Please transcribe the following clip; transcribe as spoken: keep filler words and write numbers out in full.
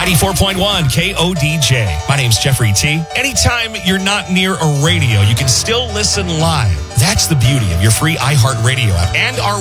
ninety-four point one K O D J. My name's Jeffrey T. Anytime you're not near a radio, you can still listen live. That's the beauty of your free iHeartRadio app and our